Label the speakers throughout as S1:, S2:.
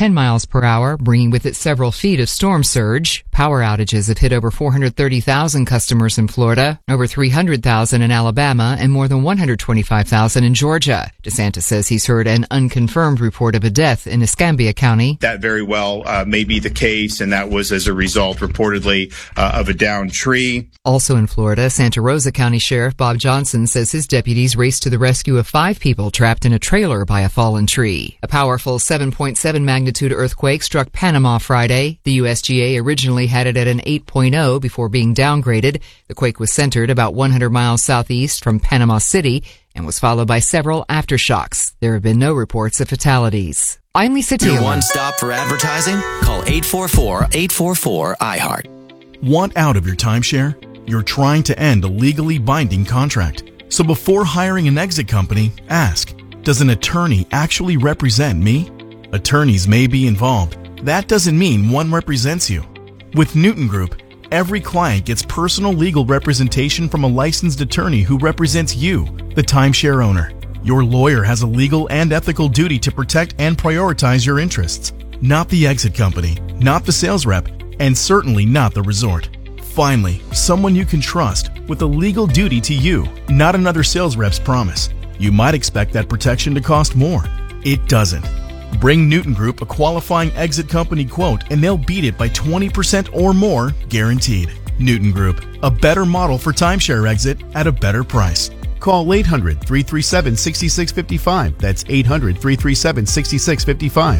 S1: 10 miles per hour, bringing with it several feet of storm surge. Power outages have hit over 430,000 customers in Florida, over 300,000 in Alabama, and more than 125,000 in Georgia. DeSantis says he's heard an unconfirmed report of a death in Escambia County.
S2: That very well may be the case, and that was as a result, reportedly, of a downed tree.
S1: Also in Florida, Santa Rosa County Sheriff Bob Johnson says his deputies raced to the rescue of 5 people trapped in a trailer by a fallen tree. A powerful 7.7 magnitude earthquake struck Panama Friday. The USGA originally had it at an 8.0 before being downgraded. The quake was centered about 100 miles southeast from Panama City and was followed by several aftershocks. There have been no reports of fatalities. I'm Lisa Taylor.
S3: Your one stop for advertising? Call 844-844-iHeart.
S4: Want out of your timeshare? You're trying to end a legally binding contract. So before hiring an exit company, ask, does an attorney actually represent me? Attorneys may be involved. That doesn't mean one represents you. With Newton Group, every client gets personal legal representation from a licensed attorney who represents you, the timeshare owner. Your lawyer has a legal and ethical duty to protect and prioritize your interests, not the exit company, not the sales rep, and certainly not the resort. Finally, someone you can trust with a legal duty to you, not another sales rep's promise. You might expect that protection to cost more. It doesn't. Bring Newton Group a qualifying exit company quote and they'll beat it by 20% or more, guaranteed. Newton Group, a better model for timeshare exit at a better price. Call 800-337-6655. That's 800-337-6655.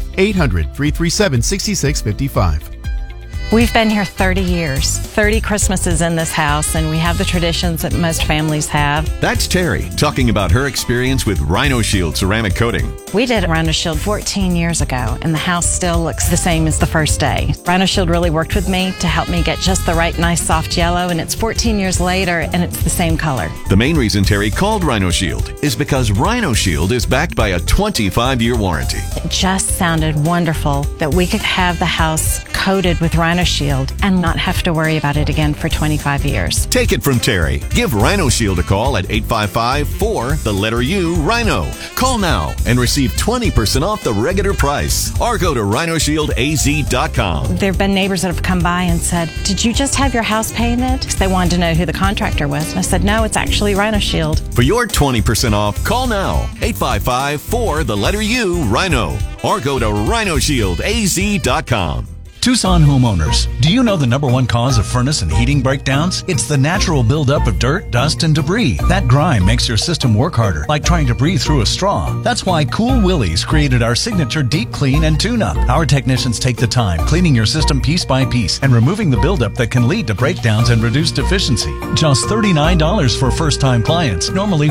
S4: 800-337-6655.
S5: We've been here 30 years, 30 Christmases in this house, and we have the traditions that most families have.
S6: That's Terry talking about her experience with Rhino Shield ceramic coating.
S5: We did Rhino Shield 14 years ago, and the house still looks the same as the first day. Rhino Shield really worked with me to help me get just the right nice soft yellow, and it's 14 years later, and it's the same color.
S6: The main reason Terry called Rhino Shield is because Rhino Shield is backed by a 25-year warranty.
S5: It just sounded wonderful that we could have the house coated with Rhino Shield and not have to worry about it again for 25 years.
S6: Take it from Terry. Give Rhino Shield a call at 855-4-U-RHINO. Call now and receive 20% off the regular price. Or go to rhinoshieldaz.com.
S5: There have been neighbors that have come by and said, did you just have your house painted? Because they wanted to know who the contractor was. And I said, no, it's actually Rhino Shield.
S6: For your 20% off, call now. 855-4-U-RHINO. Or go to rhinoshieldaz.com.
S7: Tucson homeowners, do you know the #1 cause of furnace and heating breakdowns? It's the natural buildup of dirt, dust, and debris. That grime makes your system work harder, like trying to breathe through a straw. That's why Cool Willies created our signature deep clean and tune-up. Our technicians take the time, cleaning your system piece by piece and removing the buildup that can lead to breakdowns and reduced efficiency. Just $39 for first-time clients, normally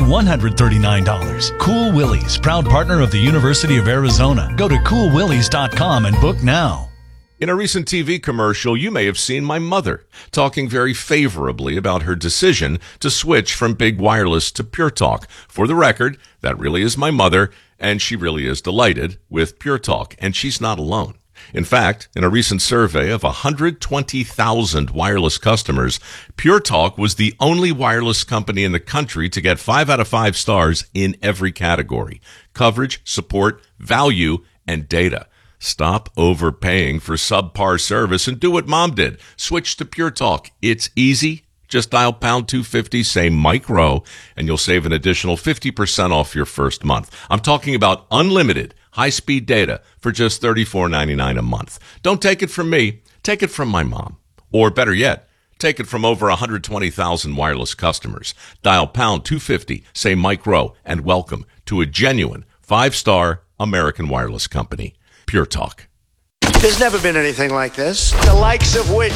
S7: $139. Cool Willies, proud partner of the University of Arizona. Go to coolwillies.com and book now.
S8: In a recent TV commercial, you may have seen my mother talking very favorably about her decision to switch from big wireless to Pure Talk. For the record, that really is my mother, and she really is delighted with Pure Talk, and she's not alone. In fact, in a recent survey of 120,000 wireless customers, Pure Talk was the only wireless company in the country to get 5 out of 5 stars in every category: coverage, support, value, and data. Stop overpaying for subpar service and do what Mom did. Switch to Pure Talk. It's easy. Just dial pound 250, say Mike Rowe, and you'll save an additional 50% off your first month. I'm talking about unlimited high-speed data for just $34.99 a month. Don't take it from me. Take it from my mom. Or better yet, take it from over 120,000 wireless customers. Dial pound 250, say Mike Rowe, and welcome to a genuine 5-star American wireless company. Pure Talk.
S9: There's never been anything like this. The likes of which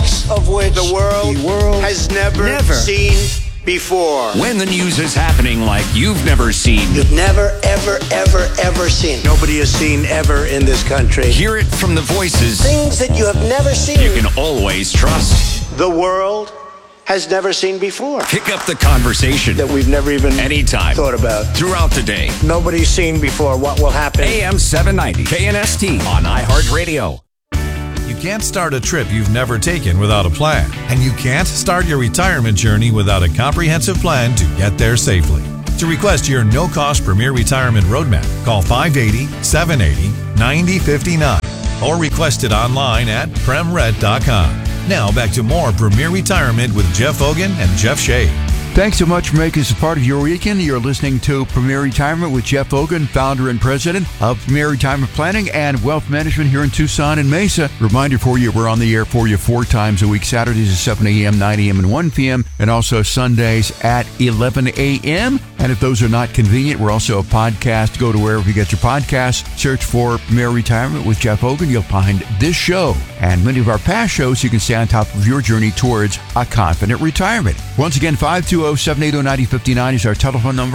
S9: the world has never seen before.
S3: When the news is happening like you've never seen.
S9: You've never, ever, ever, ever seen. Nobody has seen ever in this country.
S3: Hear it from the voices.
S9: Things that you have never seen.
S3: You can always trust.
S9: The world has never seen before.
S3: Pick up the conversation
S9: that we've never even
S3: anytime
S9: thought about.
S3: Throughout the day.
S9: Nobody's seen before what will happen.
S3: AM 790 KNST on iHeartRadio.
S10: You can't start a trip you've never taken without a plan. And you can't start your retirement journey without a comprehensive plan to get there safely. To request your no-cost Premier Retirement Roadmap, call 580-780-9059. or request it online at premred.com. Now back to more Premier Retirement with Jeff Hogan and Jeff Shea.
S11: Thanks so much for making us a part of your weekend. You're listening to Premier Retirement with Jeff Hogan, founder and president of Premier Retirement Planning and Wealth Management here in Tucson and Mesa. Reminder for you, we're on the air for you 4 times a week, Saturdays at 7 a.m., 9 a.m., and 1 p.m., and also Sundays at 11 a.m. And if those are not convenient, we're also a podcast. Go to wherever you get your podcasts, search for Premier Retirement with Jeff Hogan. You'll find this show and many of our past shows so you can stay on top of your journey towards a confident retirement. Once again, 520-780-9059 is our telephone number,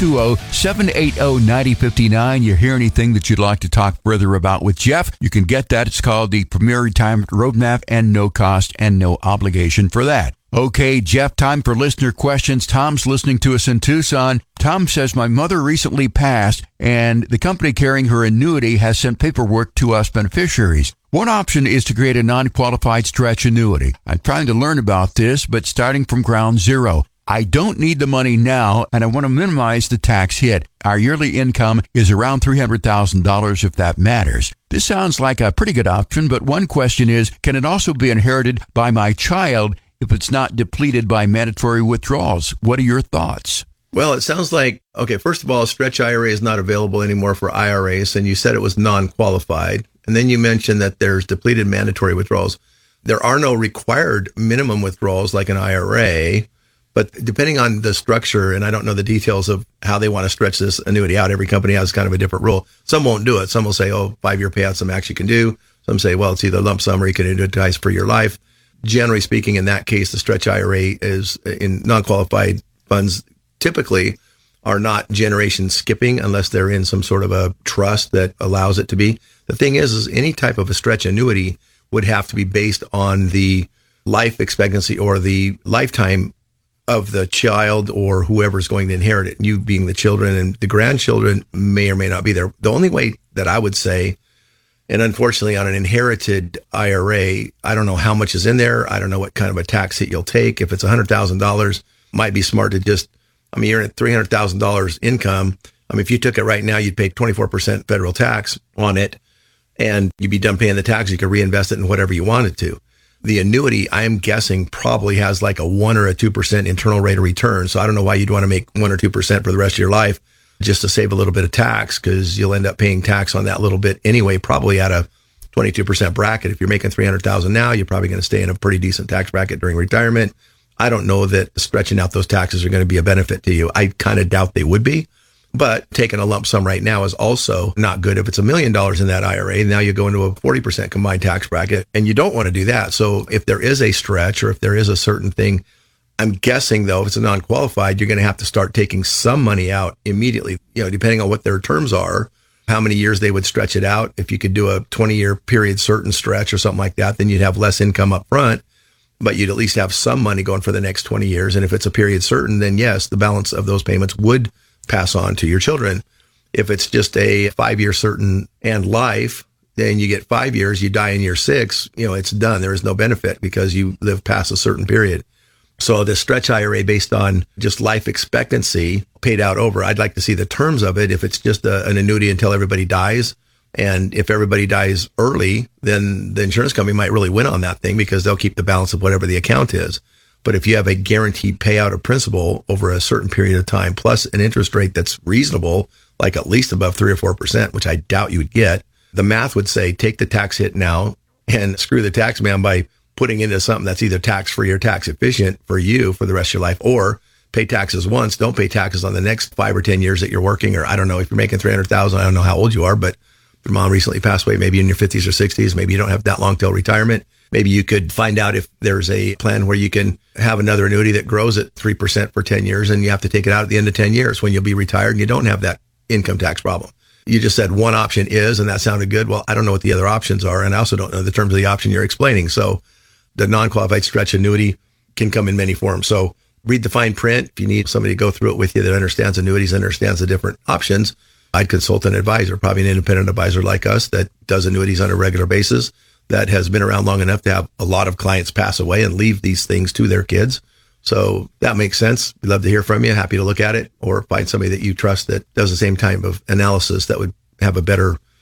S11: 520-780-9059. You hear anything that you'd like to talk further about with Jeff, you can get that. It's called the Premier Retirement Roadmap, and no cost and no obligation for that. Okay, Jeff, time for listener questions. Tom's listening to us in Tucson. Tom says, my mother recently passed, and the company carrying her annuity has sent paperwork to us beneficiaries. One option is to create a non-qualified stretch annuity. I'm trying to learn about this, but starting from ground zero. I don't need the money now, and I want to minimize the tax hit. Our yearly income is around $300,000 if that matters. This sounds like a pretty good option, but one question is, can it also be inherited by my child if it's not depleted by mandatory withdrawals? What are your thoughts?
S12: Well, it sounds like, okay, first of all, a stretch IRA is not available anymore for IRAs, and you said it was non-qualified. And then you mentioned that there's depleted mandatory withdrawals. There are no required minimum withdrawals like an IRA, but depending on the structure, and I don't know the details of how they want to stretch this annuity out, every company has kind of a different rule. Some won't do it. Some will say, 5-year payout, some actually can do. Some say, well, it's either lump sum or you can annuitize for your life. Generally speaking, in that case, the stretch IRA is in non-qualified funds typically are not generation skipping unless they're in some sort of a trust that allows it to be. The thing is any type of a stretch annuity would have to be based on the life expectancy or the lifetime of the child or whoever's going to inherit it, you being the children, and the grandchildren may or may not be there. The only way that I would say, and unfortunately on an inherited IRA, I don't know how much is in there. I don't know what kind of a tax hit you'll take. If it's $100,000, might be smart to just, you're at $300,000 income. If you took it right now, you'd pay 24% federal tax on it, and you'd be done paying the tax. You could reinvest it in whatever you wanted to. The annuity, I'm guessing, probably has like a 1 or a 2% internal rate of return. So I don't know why you'd want to make 1 or 2% for the rest of your life just to save a little bit of tax, because you'll end up paying tax on that little bit anyway, probably at a 22% bracket. If you're making $300,000 now, you're probably going to stay in a pretty decent tax bracket during retirement. I don't know that stretching out those taxes are going to be a benefit to you. I kind of doubt they would be. But taking a lump sum right now is also not good. If it's $1 million in that IRA, now you go into a 40% combined tax bracket, and you don't want to do that. So if there is a stretch or if there is a certain thing, I'm guessing, though, if it's a non-qualified, you're going to have to start taking some money out immediately, depending on what their terms are, how many years they would stretch it out. If you could do a 20-year period certain stretch or something like that, then you'd have less income up front, but you'd at least have some money going for the next 20 years. And if it's a period certain, then yes, the balance of those payments would pass on to your children. If it's just a 5-year certain and life, then you get 5 years, you die in year 6, it's done. There is no benefit because you live past a certain period. So the stretch IRA based on just life expectancy paid out over, I'd like to see the terms of it. If it's just an annuity until everybody dies, and if everybody dies early, then the insurance company might really win on that thing because they'll keep the balance of whatever the account is. But if you have a guaranteed payout of principal over a certain period of time, plus an interest rate that's reasonable, like at least above 3 or 4%, which I doubt you would get, the math would say take the tax hit now and screw the tax man by putting into something that's either tax-free or tax efficient for you for the rest of your life, or pay taxes once, don't pay taxes on the next 5 or 10 years that you're working. Or I don't know, if you're making $300,000, I don't know how old you are, but your mom recently passed away, maybe in your 50s or 60s, maybe you don't have that long till retirement. Maybe you could find out if there's a plan where you can have another annuity that grows at 3% for 10 years, and you have to take it out at the end of 10 years when you'll be retired and you don't have that income tax problem. You just said one option is, and that sounded good. Well, I don't know what the other options are, and I also don't know the terms of the option you're explaining. So the non-qualified stretch annuity can come in many forms. So read the fine print. If you need somebody to go through it with you that understands annuities, understands the different options, I'd consult an advisor, probably an independent advisor like us that does annuities on a regular basis, that has been around long enough to have a lot of clients pass away and leave these things to their kids. So that makes sense. We'd love to hear from you. Happy to look at it, or find somebody that you trust that does the same type of analysis that would have a better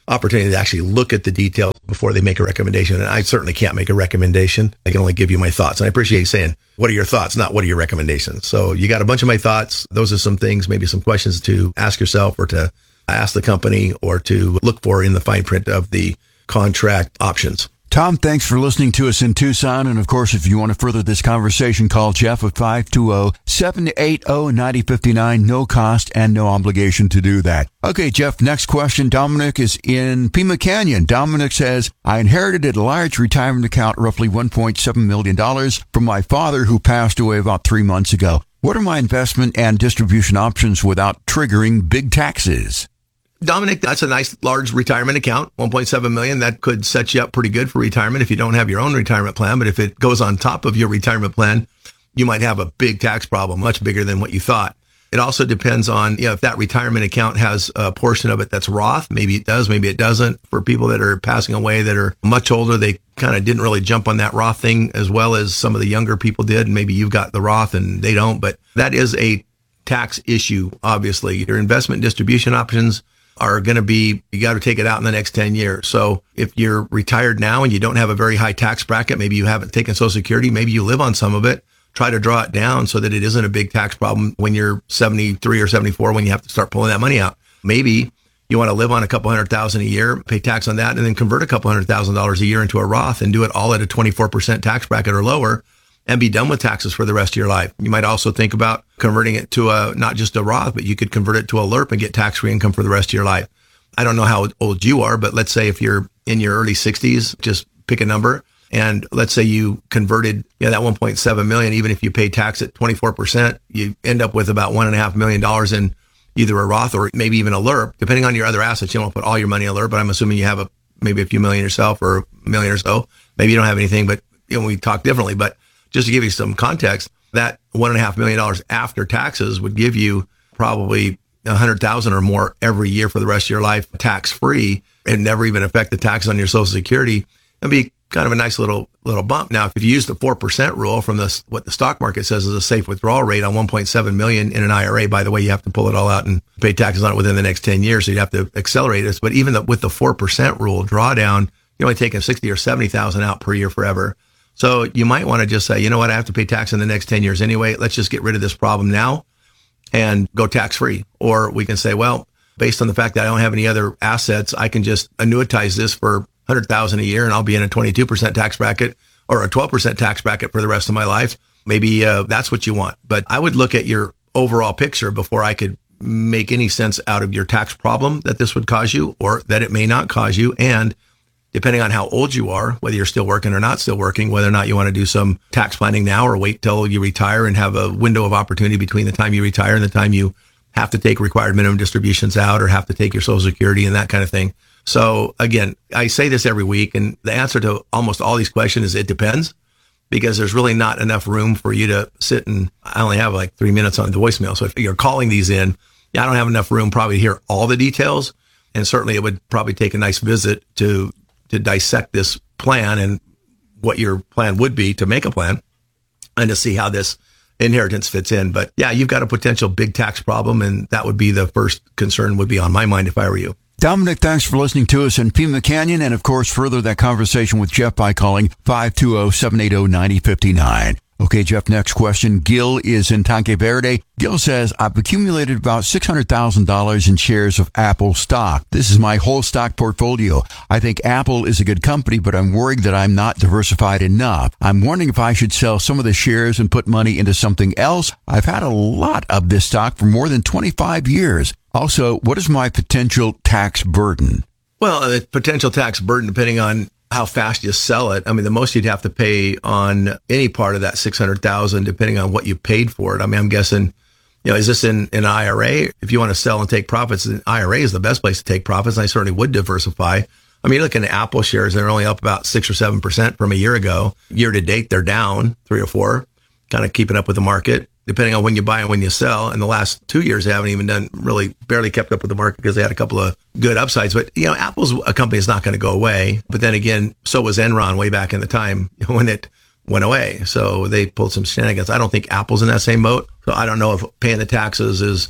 S12: opportunity to actually look at the details before they make a recommendation. And I certainly can't make a recommendation. I can only give you my thoughts. And I appreciate you saying, what are your thoughts, not what are your recommendations? So you got a bunch of my thoughts. Those are some things, maybe some questions to ask yourself or to ask the company or to look for in the fine print of the contract options.
S11: Tom, thanks for listening to us in Tucson. And of course, if you want to further this conversation, call Jeff at 520-780-9059. No cost and no obligation to do that. Okay, Jeff, next question. Dominic is in Pima Canyon. Dominic says, I inherited a large retirement account, roughly $1.7 million, from my father who passed away about 3 months ago. What are my investment and distribution options without triggering big taxes?
S12: Dominic, that's a nice large retirement account, $1.7 million. That could set you up pretty good for retirement if you don't have your own retirement plan. But if it goes on top of your retirement plan, you might have a big tax problem, much bigger than what you thought. It also depends on, if that retirement account has a portion of it that's Roth. Maybe it does, maybe it doesn't. For people that are passing away that are much older, they kind of didn't really jump on that Roth thing as well as some of the younger people did. Maybe you've got the Roth and they don't, but that is a tax issue, obviously. Your investment distribution options are going to be, you got to take it out in the next 10 years. So if you're retired now and you don't have a very high tax bracket, maybe you haven't taken Social Security, maybe you live on some of it, try to draw it down so that it isn't a big tax problem when you're 73 or 74 when you have to start pulling that money out. Maybe you want to live on a couple $100,000 a year, pay tax on that, and then convert a couple $100,000 a year into a Roth and do it all at a 24% tax bracket or lower and be done with taxes for the rest of your life. You might also think about converting it to not just a Roth, but you could convert it to a LERP and get tax-free income for the rest of your life. I don't know how old you are, but let's say if you're in your early 60s, just pick a number. And let's say you converted that $1.7 million, even if you pay tax at 24%, you end up with about $1.5 million in either a Roth or maybe even a LERP, depending on your other assets. You don't put all your money in a LERP, but I'm assuming you have maybe a few million yourself or $1 million or so. Maybe you don't have anything, but we talk differently. But just to give you some context, that $1.5 million after taxes would give you probably $100,000 or more every year for the rest of your life, tax-free, and never even affect the tax on your Social Security. It'd be kind of a nice little bump. Now, if you use the 4% rule from what the stock market says is a safe withdrawal rate on $1.7 million in an IRA, by the way, you have to pull it all out and pay taxes on it within the next 10 years, so you'd have to accelerate this. But even with the 4% rule drawdown, you're only taking $60,000 or $70,000 out per year forever. So you might want to just say, you know what, I have to pay tax in the next 10 years anyway. Let's just get rid of this problem now and go tax-free. Or we can say, well, based on the fact that I don't have any other assets, I can just annuitize this for $100,000 a year and I'll be in a 22% tax bracket or a 12% tax bracket for the rest of my life. Maybe that's what you want. But I would look at your overall picture before I could make any sense out of your tax problem that this would cause you or that it may not cause you. And depending on how old you are, whether you're still working or not still working, whether or not you want to do some tax planning now or wait till you retire and have a window of opportunity between the time you retire and the time you have to take required minimum distributions out or have to take your Social Security and that kind of thing. So again, I say this every week, and the answer to almost all these questions is it depends, because there's really not enough room for you to sit and I only have like 3 minutes on the voicemail. So if you're calling these in, I don't have enough room probably to hear all the details. And certainly it would probably take a nice visit to dissect this plan and what your plan would be to make a plan and to see how this inheritance fits in. But yeah, you've got a potential big tax problem, and that would be the first concern would be on my mind if I were you.
S11: Dominic, thanks for listening to us in Pima Canyon. And of course, further that conversation with Jeff by calling 520-780-9059. Okay, Jeff, next question. Gil is in Tanque Verde. Gil says, I've accumulated about $600,000 in shares of Apple stock. This is my whole stock portfolio. I think Apple is a good company, but I'm worried that I'm not diversified enough. I'm wondering if I should sell some of the shares and put money into something else. I've had a lot of this stock for more than 25 years. Also, what is my potential tax burden?
S12: Well, the potential tax burden, depending on how fast you sell it. I mean, the most you'd have to pay on any part of that $600,000, depending on what you paid for it. I mean, I'm guessing, is this in an IRA? If you want to sell and take profits, an IRA is the best place to take profits. And I certainly would diversify. I mean, looking at Apple shares, they're only up about 6 or 7% from a year ago. Year to date, they're down 3 or 4, kind of keeping up with the market, depending on when you buy and when you sell. In the last 2 years, they haven't even barely kept up with the market because they had a couple of good upsides. But, Apple's a company that's not going to go away. But then again, so was Enron way back in the time when it went away. So they pulled some shenanigans. I don't think Apple's in that same boat. So I don't know if paying the taxes is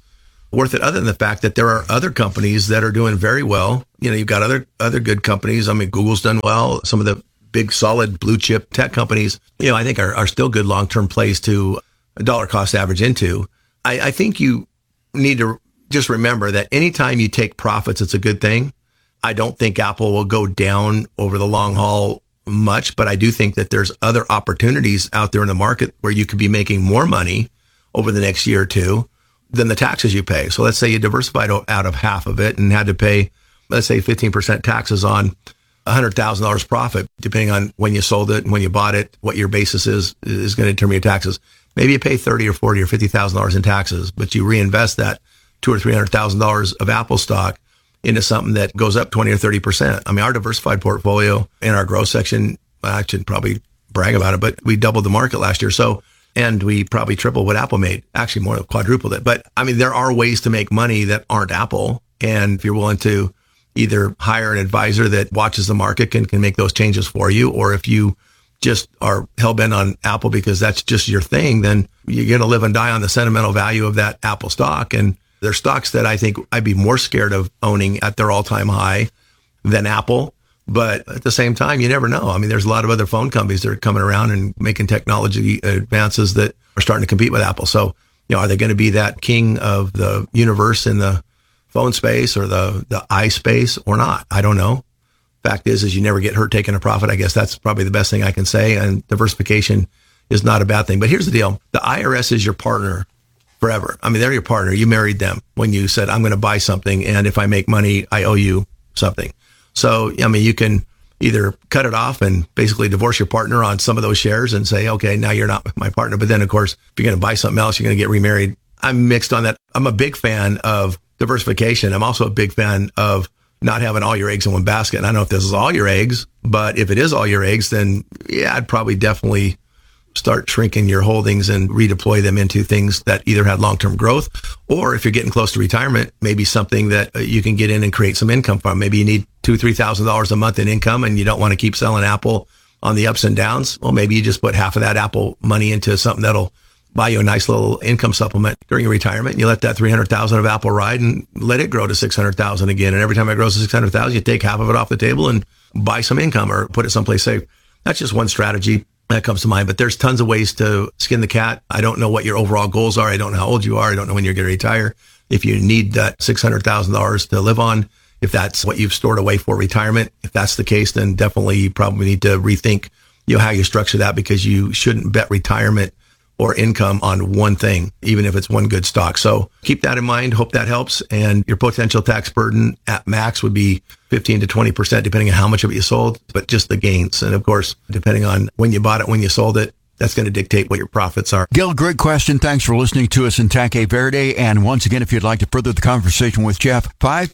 S12: worth it other than the fact that there are other companies that are doing very well. You've got other good companies. I mean, Google's done well. Some of the big, solid blue chip tech companies, I think are still good long-term plays to dollar cost average into. I think you need to just remember that anytime you take profits, it's a good thing. I don't think Apple will go down over the long haul much, but I do think that there's other opportunities out there in the market where you could be making more money over the next year or two than the taxes you pay. So let's say you diversified out of half of it and had to pay, let's say 15% taxes on $100,000 profit, depending on when you sold it and when you bought it, what your basis is going to determine your taxes. Maybe you pay $30,000 or $40,000 or $50,000 in taxes, but you reinvest that $200,000 or $300,000 of Apple stock into something that goes up 20 or 30%. I mean, our diversified portfolio in our growth section, I should probably brag about it, but we doubled the market last year. So, and we probably tripled what Apple made, actually more than quadrupled it. But I mean, there are ways to make money that aren't Apple. And if you're willing to either hire an advisor that watches the market and can make those changes for you, or if you just are hell-bent on Apple because that's just your thing, then you're going to live and die on the sentimental value of that Apple stock. And there's stocks that I think I'd be more scared of owning at their all-time high than Apple. But at the same time, you never know. I mean, there's a lot of other phone companies that are coming around and making technology advances that are starting to compete with Apple. So, are they going to be that king of the universe in the phone space or the eye space or not? I don't know. Fact is you never get hurt taking a profit. I guess that's probably the best thing I can say. And diversification is not a bad thing. But here's the deal. The IRS is your partner forever. I mean, they're your partner. You married them when you said, I'm going to buy something, and if I make money, I owe you something. So, I mean, you can either cut it off and basically divorce your partner on some of those shares and say, okay, now you're not my partner. But then, of course, if you're going to buy something else, you're going to get remarried. I'm mixed on that. I'm a big fan of diversification. I'm also a big fan of not having all your eggs in one basket. And I don't know if this is all your eggs, but if it is all your eggs, then yeah, I'd probably definitely start shrinking your holdings and redeploy them into things that either had long-term growth, or if you're getting close to retirement, maybe something that you can get in and create some income from. Maybe you need $2,000, $3,000 a month in income and you don't want to keep selling Apple on the ups and downs. Well, maybe you just put half of that Apple money into something that'll buy you a nice little income supplement during your retirement. And you let that $300,000 of Apple ride and let it grow to $600,000 again. And every time it grows to $600,000, you take half of it off the table and buy some income or put it someplace safe. That's just one strategy that comes to mind, but there's tons of ways to skin the cat. I don't know what your overall goals are. I don't know how old you are. I don't know when you're going to retire. If you need that $600,000 to live on, if that's what you've stored away for retirement, if that's the case, then definitely you probably need to rethink, how you structure that, because you shouldn't bet retirement or income on one thing, even if it's one good stock. So keep that in mind. Hope that helps. And your potential tax burden at max would be 15 to 20%, depending on how much of it you sold, but just the gains. And of course, depending on when you bought it, when you sold it, that's going to dictate what your profits are.
S11: Gil, great question. Thanks for listening to us in Taque Verde. And once again, if you'd like to further the conversation with Jeff,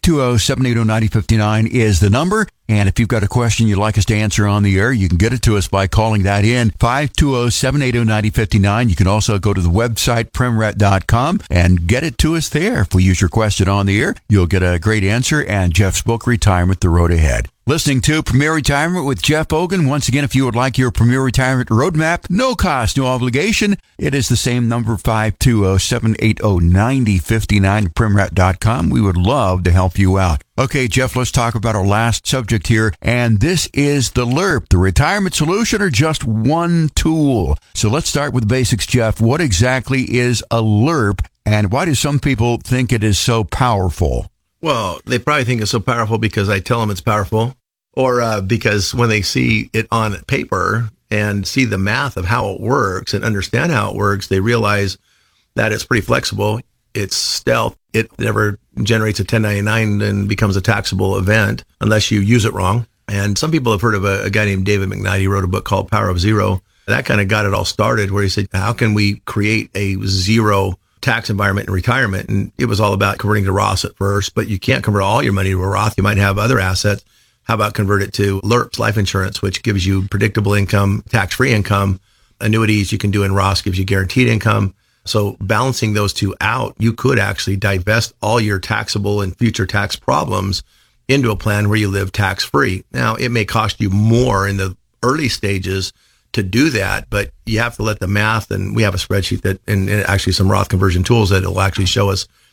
S11: 520-780-9059 is the number. And if you've got a question you'd like us to answer on the air, you can get it to us by calling that in, 520-780-9059. You can also go to the website, primret.com, and get it to us there. If we use your question on the air, you'll get a great answer and Jeff's book, Retirement, The Road Ahead. Listening to Premier Retirement with Jeff Ogan. Once again, if you would like your Premier Retirement Roadmap, no cost, no obligation, it is the same number, 520-780-9059, primret.com. We would love to help you out. Okay, Jeff, let's talk about our last subject here, and this is the LIRP, the retirement solution, or just one tool. So let's start with the basics, Jeff. What exactly is a LIRP, and why do some people think it is so powerful?
S12: Well, they probably think it's so powerful because I tell them it's powerful, or because when they see it on paper and see the math of how it works and understand how it works, they realize that it's pretty flexible. It's stealth. It never generates a 1099 and becomes a taxable event unless you use it wrong. And some people have heard of a guy named David McKnight. He wrote a book called Power of Zero. That kind of got it all started, where he said, how can we create a zero tax environment in retirement? And it was all about converting to Roth at first, but you can't convert all your money to a Roth. You might have other assets. How about convert it to LIRPs, life insurance, which gives you predictable income, tax-free income. Annuities you can do in Roth gives you guaranteed income. So balancing those two out, you could actually divest all your taxable and future tax problems into a plan where you live tax-free. Now, it may cost you more in the early stages to do that, but you have to let the math, and we have a spreadsheet that, and actually some Roth conversion tools that will actually show us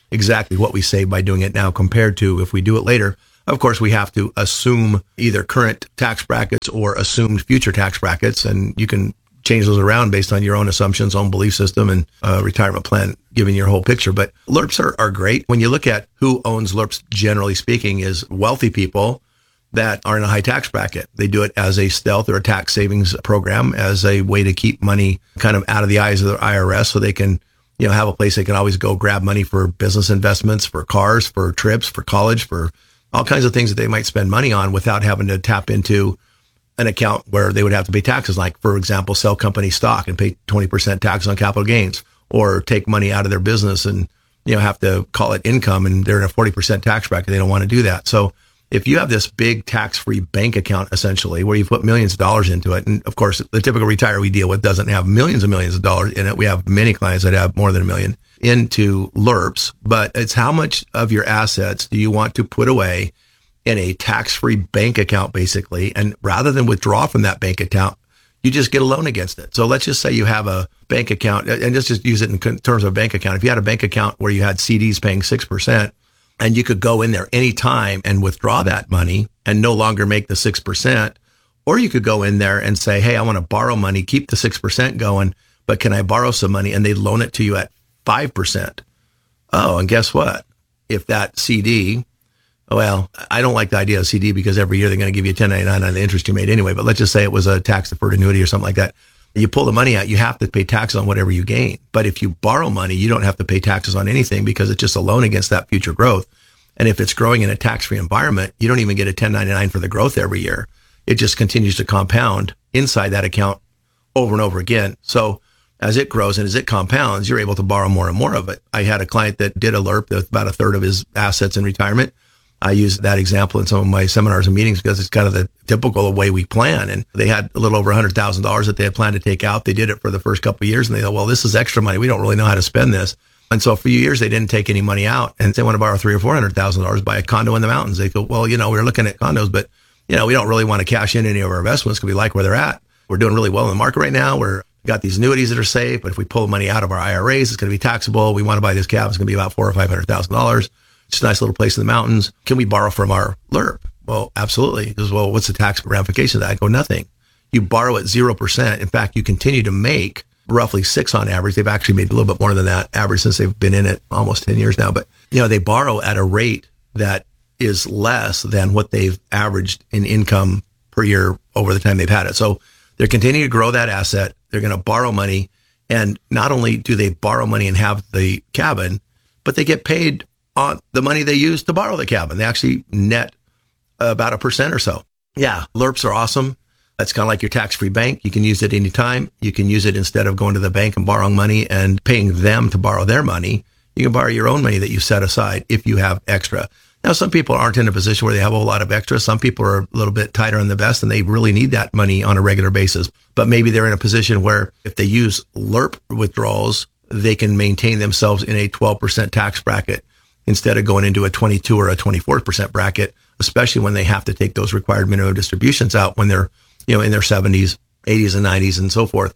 S12: exactly what we save by doing it now compared to if we do it later. Of course, we have to assume either current tax brackets or assumed future tax brackets, and you can change those around based on your own assumptions, own belief system, and retirement plan, giving your whole picture. But LRRPs are great. When you look at who owns LRRPs, generally speaking, is wealthy people that are in a high tax bracket. They do it as a stealth or a tax savings program, as a way to keep money kind of out of the eyes of the IRS, so they can, have a place they can always go grab money for business investments, for cars, for trips, for college, for all kinds of things that they might spend money on without having to tap into an account where they would have to pay taxes, like, for example, sell company stock and pay 20% tax on capital gains, or take money out of their business and, have to call it income, and they're in a 40% tax bracket. They don't want to do that. So if you have this big tax-free bank account, essentially, where you put millions of dollars into it, and of course, the typical retiree we deal with doesn't have millions and millions of dollars in it. We have many clients that have more than $1 million into LRRPs, but it's how much of your assets do you want to put away in a tax-free bank account, basically, and rather than withdraw from that bank account, you just get a loan against it. So let's just say you have a bank account, and let's just use it in terms of a bank account. If you had a bank account where you had CDs paying 6%, and you could go in there anytime and withdraw that money and no longer make the 6%, or you could go in there and say, hey, I want to borrow money, keep the 6% going, but can I borrow some money? And they loan it to you at 5%. Oh, and guess what? If that CD, well, I don't like the idea of CD because every year they're going to give you $10.99 on the interest you made anyway, but let's just say it was a tax-deferred annuity or something like that. You pull the money out, you have to pay taxes on whatever you gain. But if you borrow money, you don't have to pay taxes on anything because it's just a loan against that future growth. And if it's growing in a tax-free environment, you don't even get a 1099 for the growth every year. It just continues to compound inside that account over and over again. So as it grows and as it compounds, you're able to borrow more and more of it. I had a client that did a LRRP with about a third of his assets in retirement. I use that example in some of my seminars and meetings because it's kind of the typical way we plan. And they had a little over $100,000 that they had planned to take out. They did it for the first couple of years and they thought, well, this is extra money. We don't really know how to spend this. And so for a few years, they didn't take any money out and they want to borrow $300,000 or $400,000, buy a condo in the mountains. They go, well, we're looking at condos, but we don't really want to cash in any of our investments because we like where they're at. We're doing really well in the market right now. We've got these annuities that are safe, but if we pull money out of our IRAs, it's going to be taxable. We want to buy this cabin. It's going to be about $400,000 or $500,000. It's a nice little place in the mountains. Can we borrow from our LRRP? Well, absolutely. He goes, well, what's the tax ramification of that? I go, nothing. You borrow at 0%. In fact, you continue to make roughly 6 on average. They've actually made a little bit more than that average since they've been in it almost 10 years now. But, they borrow at a rate that is less than what they've averaged in income per year over the time they've had it. So they're continuing to grow that asset. They're going to borrow money. And not only do they borrow money and have the cabin, but they get paid on the money they use to borrow the cabin. They actually net about 1% or so. Yeah, LRRPs are awesome. That's kind of like your tax-free bank. You can use it anytime. You can use it instead of going to the bank and borrowing money and paying them to borrow their money. You can borrow your own money that you set aside if you have extra. Now, some people aren't in a position where they have a whole lot of extra. Some people are a little bit tighter on the vest and they really need that money on a regular basis. But maybe they're in a position where if they use LRRP withdrawals, they can maintain themselves in a 12% tax bracket instead of going into a 22 or a 24% bracket, especially when they have to take those required minimum distributions out when they're, in their 70s, 80s, and 90s, and so forth.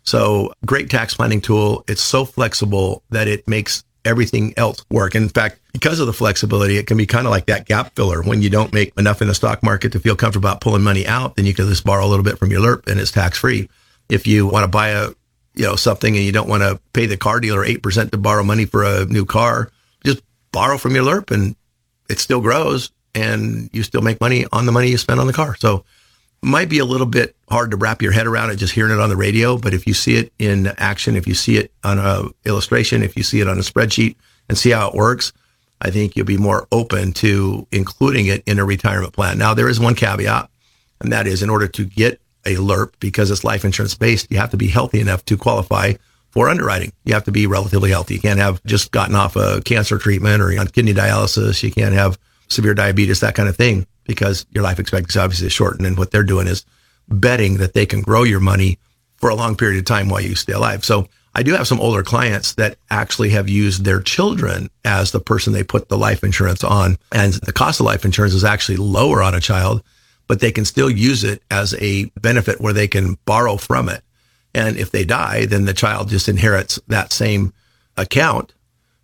S12: So great tax planning tool. It's so flexible that it makes everything else work. In fact, because of the flexibility, it can be kind of like that gap filler. When you don't make enough in the stock market to feel comfortable about pulling money out, then you can just borrow a little bit from your LRRP and it's tax free. If you want to buy something and you don't want to pay the car dealer 8% to borrow money for a new car, just borrow from your LRRP and it still grows and you still make money on the money you spend on the car. So it might be a little bit hard to wrap your head around it just hearing it on the radio, but if you see it in action, if you see it on an illustration, if you see it on a spreadsheet and see how it works, I think you'll be more open to including it in a retirement plan. Now, there is one caveat, and that is in order to get a LRRP, because it's life insurance based, you have to be healthy enough to qualify for underwriting. You have to be relatively healthy. You can't have just gotten off a cancer treatment or on kidney dialysis. You can't have severe diabetes, that kind of thing, because your life expectancy obviously is shortened. And what they're doing is betting that they can grow your money for a long period of time while you stay alive. So I do have some older clients that actually have used their children as the person they put the life insurance on. And the cost of life insurance is actually lower on a child, but they can still use it as a benefit where they can borrow from it. And if they die, then the child just inherits that same account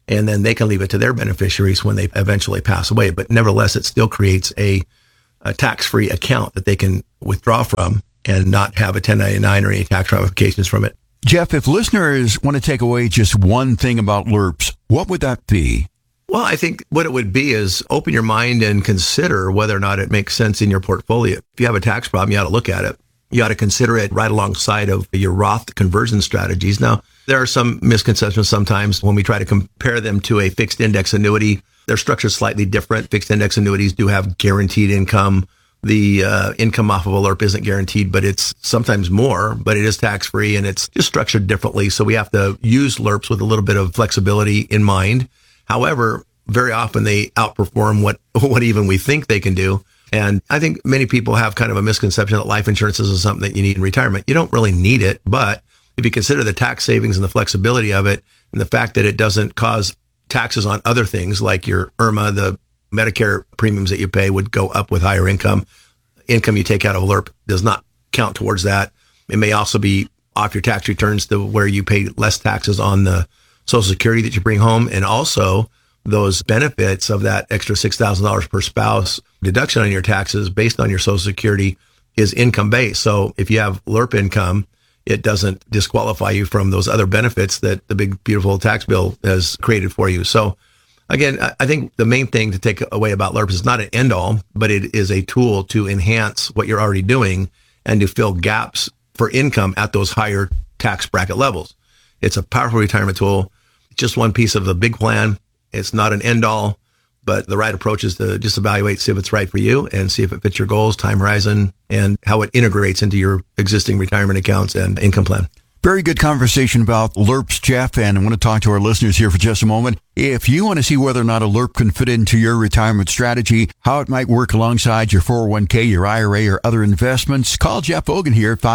S12: and then they can leave it to their beneficiaries when they eventually pass away. But nevertheless, it still creates a tax-free account that they can withdraw from and not have a 1099 or any tax ramifications from it.
S11: Jeff, if listeners want to take away just one thing about LURPS, what would that be?
S12: Well, I think what it would be is open your mind and consider whether or not it makes sense in your portfolio. If you have a tax problem, you ought to look at it. You ought to consider it right alongside of your Roth conversion strategies. Now, there are some misconceptions sometimes when we try to compare them to a fixed index annuity. They're structured slightly different. Fixed index annuities do have guaranteed income. The income off of a LURP isn't guaranteed, but it's sometimes more, but it is tax-free and it's just structured differently. So we have to use LURPs with a little bit of flexibility in mind. However, very often they outperform what even we think they can do. And I think many people have kind of a misconception that life insurance is something that you need in retirement. You don't really need it, but if you consider the tax savings and the flexibility of it and the fact that it doesn't cause taxes on other things like your IRMA, the Medicare premiums that you pay would go up with higher income. Income you take out of a LURP does not count towards that. It may also be off your tax returns to where you pay less taxes on the Social Security that you bring home. And also those benefits of that extra $6,000 per spouse deduction on your taxes based on your Social Security is income based. So if you have LURP income, it doesn't disqualify you from those other benefits that the big, beautiful tax bill has created for you. So again, I think the main thing to take away about LURPs is not an end all, but it is a tool to enhance what you're already doing and to fill gaps for income at those higher tax bracket levels. It's a powerful retirement tool. It's just one piece of the big plan. It's not an end all, but the right approach is to just evaluate, see if it's right for you and see if it fits your goals, time horizon, and how it integrates into your existing retirement accounts and income plan.
S11: Very good conversation about LURPs, Jeff, and I want to talk to our listeners here for just a moment. If you want to see whether or not a LURP can fit into your retirement strategy, how it might work alongside your 401k, your IRA, or other investments, call Jeff Ogan here at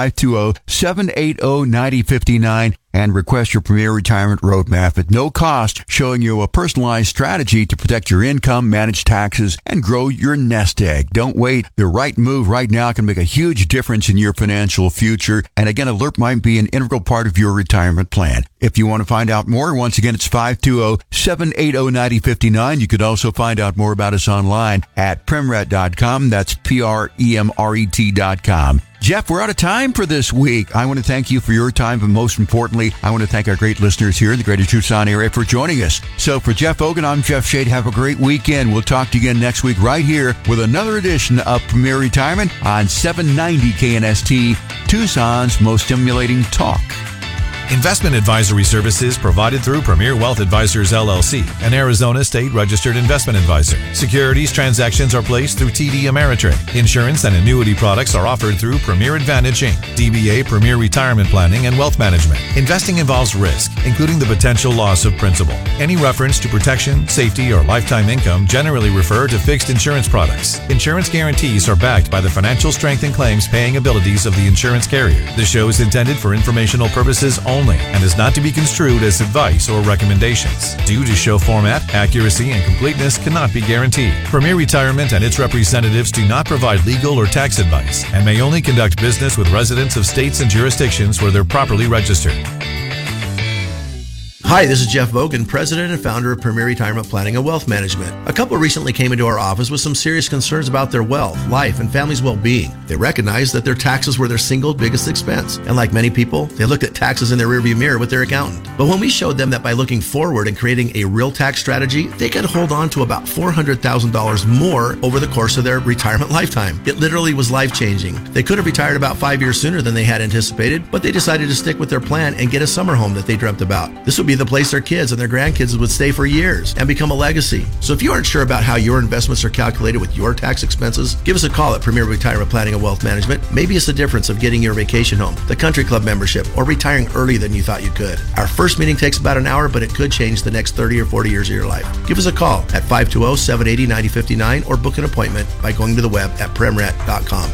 S11: 520-780-9059 and request your Premier Retirement Roadmap at no cost, showing you a personalized strategy to protect your income, manage taxes, and grow your nest egg. Don't wait. The right move right now can make a huge difference in your financial future. And again, a LURP might be an integral part of your retirement plan. If you want to find out more, once again, it's 520-780-9059. You could also find out more about us online at premret.com. That's PREMRET.com. Jeff, we're out of time for this week. I want to thank you for your time, but most importantly, I want to thank our great listeners here in the greater Tucson area for joining us. So for Jeff Ogan, I'm Jeff Shade. Have a great weekend. We'll talk to you again next week right here with another edition of Premier Retirement on 790 KNST, Tucson's most stimulating talk.
S10: Investment advisory services provided through Premier Wealth Advisors, LLC, an Arizona state-registered investment advisor. Securities transactions are placed through TD Ameritrade. Insurance and annuity products are offered through Premier Advantage, Inc., DBA Premier Retirement Planning and Wealth Management. Investing involves risk, including the potential loss of principal. Any reference to protection, safety, or lifetime income generally refer to fixed insurance products. Insurance guarantees are backed by the financial strength and claims paying abilities of the insurance carrier. The show is intended for informational purposes only and is not to be construed as advice or recommendations. Due to show format, accuracy, and completeness cannot be guaranteed. Premier Retirement and its representatives do not provide legal or tax advice and may only conduct business with residents of states and jurisdictions where they're properly registered.
S12: Hi, this is Jeff Vogan, president and founder of Premier Retirement Planning and Wealth Management. A couple recently came into our office with some serious concerns about their wealth, life, and family's well-being. They recognized that their taxes were their single biggest expense. And like many people, they looked at taxes in their rearview mirror with their accountant. But when we showed them that by looking forward and creating a real tax strategy, they could hold on to about $400,000 more over the course of their retirement lifetime. It literally was life-changing. They could have retired about 5 years sooner than they had anticipated, but they decided to stick with their plan and get a summer home that they dreamt about. This would be the place their kids and their grandkids would stay for years and become a legacy. So if you aren't sure about how your investments are calculated with your tax expenses, give us a call at Premier Retirement Planning and Wealth Management. Maybe it's the difference of getting your vacation home, the country club membership, or retiring earlier than you thought you could. Our first meeting takes about an hour, but it could change the next 30 or 40 years of your life. Give us a call at 520-780-9059 or book an appointment by going to the web at premret.com,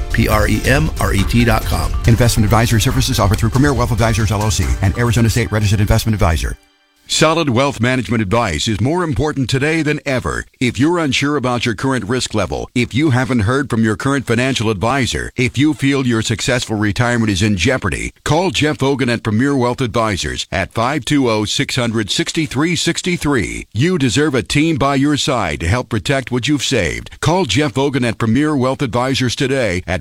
S12: PREMRET.com.
S11: Investment advisory services offered through Premier Wealth Advisors, LLC, and Arizona State Registered Investment Advisor. Solid wealth management advice is more important today than ever. If you're unsure about your current risk level, if you haven't heard from your current financial advisor, if you feel your successful retirement is in jeopardy, call Jeff Hogan at Premier Wealth Advisors at 520-600-6363. You deserve a team by your side to help protect what you've saved. Call Jeff Hogan at Premier Wealth Advisors today at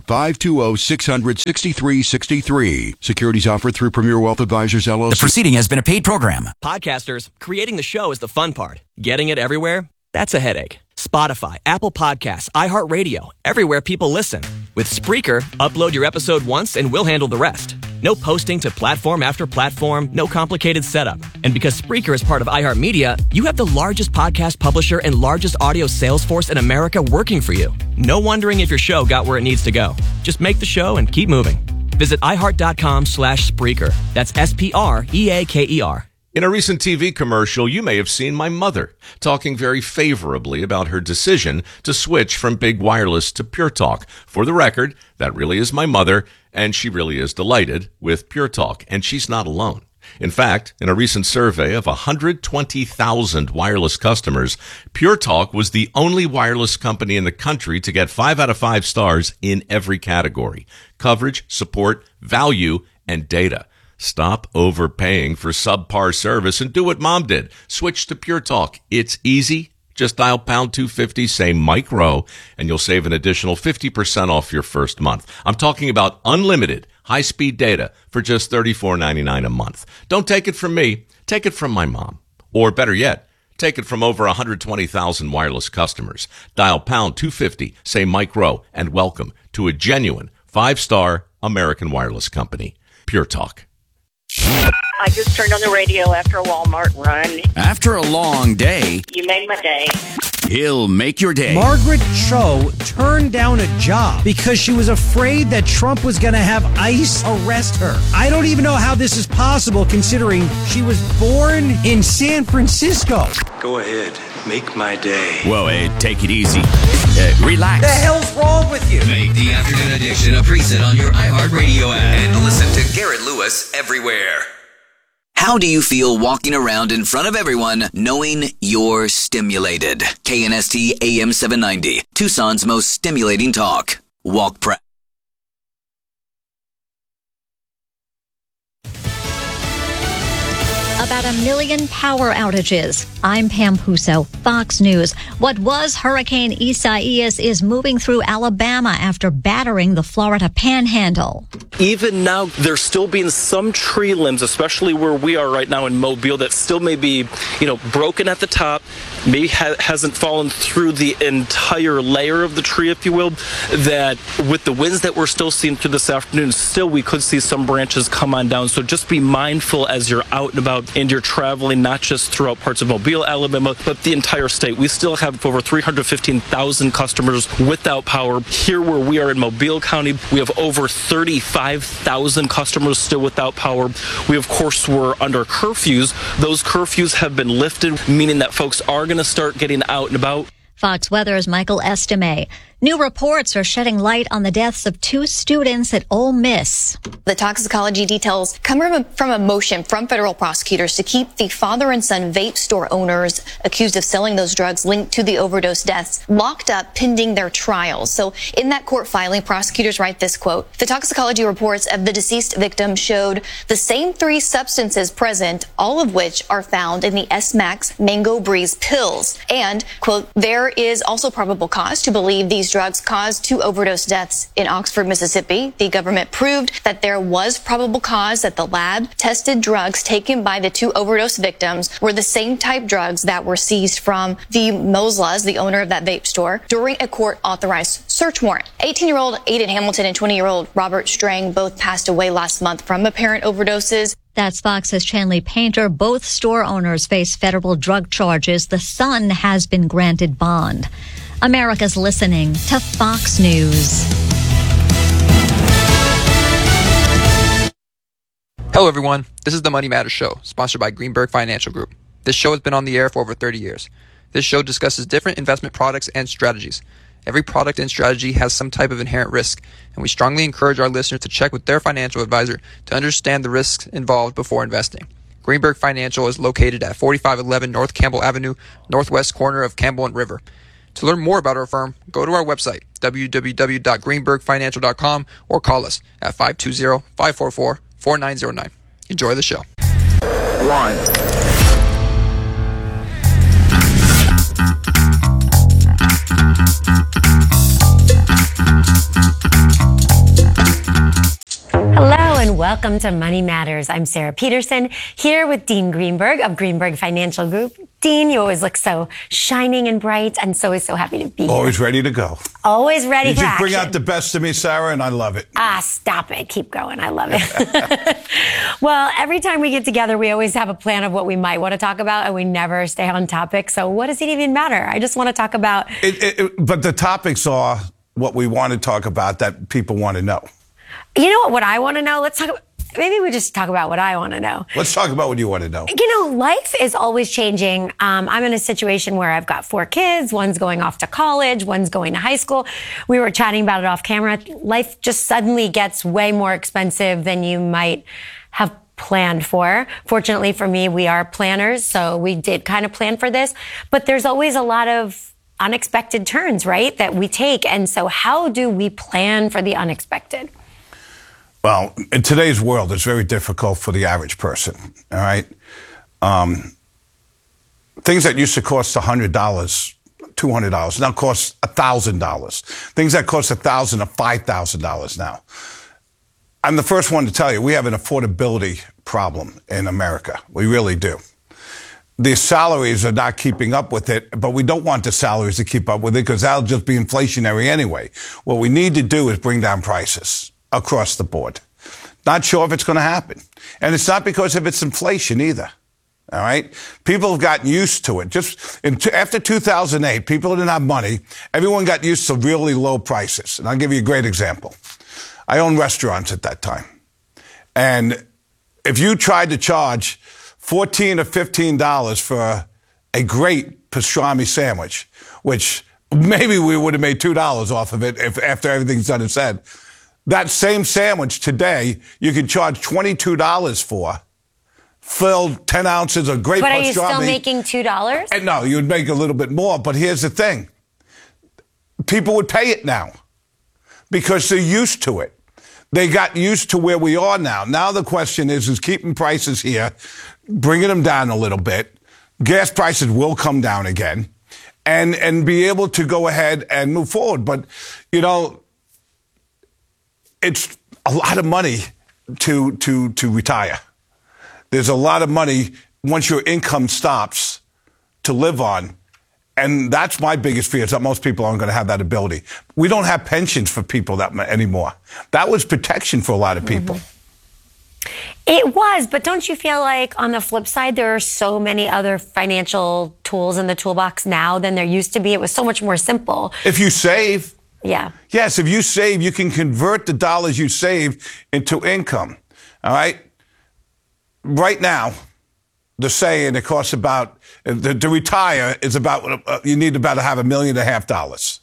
S11: 520-600-6363. Securities offered through Premier Wealth Advisors, LLC.
S3: The proceeding has been a paid program.
S13: Podcasters, creating the show is the fun part. Getting it everywhere? That's a headache. Spotify, Apple Podcasts, iHeartRadio, everywhere people listen. With Spreaker, upload your episode once and we'll handle the rest. No posting to platform after platform, no complicated setup. And because Spreaker is part of iHeartMedia, you have the largest podcast publisher and largest audio sales force in America working for you. No wondering if your show got where it needs to go. Just make the show and keep moving. Visit iHeart.com/Spreaker. That's SPREAKER.
S8: In a recent TV commercial, you may have seen my mother talking very favorably about her decision to switch from big wireless to Pure Talk. For the record, that really is my mother, and she really is delighted with Pure Talk, and she's not alone. In fact, in a recent survey of 120,000 wireless customers, Pure Talk was the only wireless company in the country to get 5 out of 5 stars in every category: coverage, support, value, and data. Stop overpaying for subpar service and do what Mom did. Switch to Pure Talk. It's easy. Just dial pound 250, say Mike Rowe, and you'll save an additional 50% off your first month. I'm talking about unlimited high-speed data for just $34.99 a month. Don't take it from me. Take it from my mom. Or better yet, take it from over 120,000 wireless customers. Dial pound 250, say Mike Rowe, and welcome to a genuine 5-star American wireless company. Pure Talk.
S14: I just turned on the radio after a Walmart run.
S3: After a long day,
S14: You made my day.
S3: he'll make your day.
S15: Margaret Cho turned down a job because she was afraid that Trump was going to have ICE arrest her. I don't even know how this is possible considering she was born in San Francisco.
S16: Go ahead, make my day.
S3: Whoa, hey, take it easy. Relax.
S15: The hell's wrong with you?
S17: Make the Afternoon Addiction a preset on your iHeartRadio app and listen to Garrett Lewis everywhere.
S18: How do you feel walking around in front of everyone knowing you're stimulated? KNST AM 790, Tucson's most stimulating talk. Walk proud.
S19: About 1 million power outages. I'm Pam Puso, Fox News. What was Hurricane Isaias is moving through Alabama after battering the Florida Panhandle.
S20: Even now, there's still being some tree limbs, especially where we are right now in Mobile, that still may be, broken at the top, maybe hasn't fallen through the entire layer of the tree, if you will, that with the winds that we're still seeing through this afternoon, still we could see some branches come on down. So just be mindful as you're out and about and you're traveling, not just throughout parts of Mobile, Alabama, but the entire state. We still have over 315,000 customers without power. Here where we are in Mobile County, we have over 35,000 customers still without power. We, of course, were under curfews. Those curfews have been lifted, meaning that folks are going to start getting out and about.
S19: Fox Weather's Michael Estime. New reports are shedding light on the deaths of 2 students at Ole Miss.
S21: The toxicology details come from a motion from federal prosecutors to keep the father and son vape store owners accused of selling those drugs linked to the overdose deaths locked up pending their trials. So in that court filing, prosecutors write this quote: the toxicology reports of the deceased victim showed the same 3 substances present, all of which are found in the S-Max Mango Breeze pills. And, quote, there is also probable cause to believe these drugs caused 2 overdose deaths in Oxford, Mississippi. The government proved that there was probable cause that the lab tested drugs taken by the 2 overdose victims were the same type drugs that were seized from the Moslas, the owner of that vape store, during a court-authorized search warrant. 18-year-old Aiden Hamilton and 20-year-old Robert Strang both passed away last month from apparent overdoses.
S19: That's Fox's Chanley Painter. Both store owners face federal drug charges. The son has been granted bond. America's listening to Fox News.
S22: Hello, everyone. This is the Money Matters Show, sponsored by Greenberg Financial Group. This show has been on the air for over 30 years. This show discusses different investment products and strategies. Every product and strategy has some type of inherent risk, and we strongly encourage our listeners to check with their financial advisor to understand the risks involved before investing. Greenberg Financial is located at 4511 North Campbell Avenue, northwest corner of Campbell and River. To learn more about our firm, go to our website, www.greenbergfinancial.com, or call us at 520-544-4909. Enjoy the show.
S1: One.
S2: Hello and welcome to Money Matters. I'm Sarah Peterson here with Dean Greenberg of Greenberg Financial Group. Dean, you always look so shining and bright and so happy to be here.
S1: Always ready to go.
S2: Always ready for action.
S1: You bring out the best of me, Sarah, and I love it.
S2: Stop it. Keep going. I love it. Well, every time we get together, we always have a plan of what we might want to talk about, and we never stay on topic. So what does it even matter? I just want to talk about...
S1: But the topics are what we want to talk about that people want to know.
S2: You know what I want to know? Let's talk about... Maybe we just talk about what I want to know.
S1: Let's talk about what you want to know.
S2: You know, life is always changing. I'm in a situation where I've got 4 kids. One's going off to college. One's going to high school. We were chatting about it off camera. Life just suddenly gets way more expensive than you might have planned for. Fortunately for me, we are planners, so we did kind of plan for this. But there's always a lot of unexpected turns, right, that we take. And so how do we plan for the unexpected?
S1: Well, in today's world, it's very difficult for the average person, all right? Things that used to cost $100, $200 now cost $1,000. Things that cost $1,000 are $5,000 now. I'm the first one to tell you, we have an affordability problem in America. We really do. The salaries are not keeping up with it, but we don't want the salaries to keep up with it because that'll just be inflationary anyway. What we need to do is bring down prices across the board. Not sure if it's going to happen. And it's not because of its inflation either. All right? People have gotten used to it. After 2008, people didn't have money. Everyone got used to really low prices. And I'll give you a great example. I owned restaurants at that time. And if you tried to charge $14 or $15 for a great pastrami sandwich, which maybe we would have made $2 off of it after everything's done and said, that same sandwich today, you can charge $22 for, filled 10 ounces of great pastrami.
S2: But are you still making $2?
S1: And no, you would make a little bit more. But here's the thing. People would pay it now because they're used to it. They got used to where we are now. Now the question is keeping prices here, bringing them down a little bit. Gas prices will come down again and be able to go ahead and move forward. But, you know, it's a lot of money to retire. There's a lot of money once your income stops to live on. And that's my biggest fear is that most people aren't going to have that ability. We don't have pensions for people anymore. That was protection for a lot of people.
S2: Mm-hmm. It was, but don't you feel like on the flip side, there are so many other financial tools in the toolbox now than there used to be? It was so much more simple.
S1: If you save.
S2: Yeah.
S1: Yes, if you save, you can convert the dollars you save into income. All right? Right now, the saying it costs about, to retire is about, you need about to have $1.5 million. $1.5